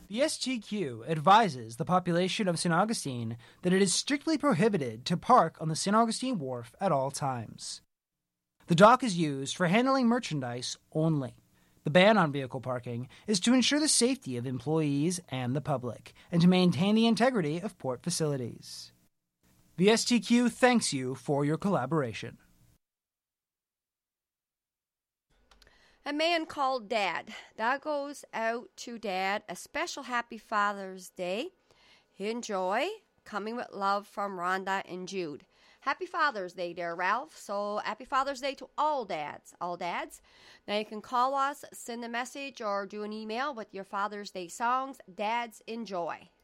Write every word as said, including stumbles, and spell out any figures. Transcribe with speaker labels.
Speaker 1: The S T Q advises the population of Saint Augustine that it is strictly prohibited to park on the Saint Augustine Wharf at all times. The dock is used for handling merchandise only. The ban on vehicle parking is to ensure the safety of employees and the public, and to maintain the integrity of port facilities. The S T Q thanks you for your collaboration.
Speaker 2: A man called Dad. That goes out to Dad. A special happy Father's Day. Enjoy. Coming with love from Rhonda and Jude. Happy Father's Day, dear Ralph. So happy Father's Day to all dads. All dads. Now you can call us, send a message, or do an email with your Father's Day songs. Dads, enjoy.